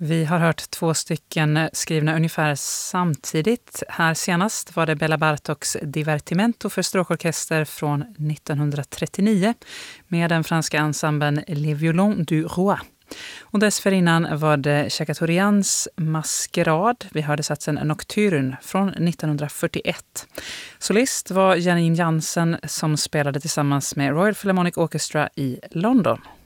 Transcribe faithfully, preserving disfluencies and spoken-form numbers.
Vi har hört två stycken skrivna ungefär samtidigt. Här senast var det Bela Bartoks Divertimento för stråkorkester från nittonhundratrettionio med den franska ensemblen Les Violons du Roi. Och dessförinnan var det Chachatorians Maskerad. Vi hörde satsen Nocturne från nittonhundrafyrtioett. Solist var Janine Jansen som spelade tillsammans med Royal Philharmonic Orchestra i London.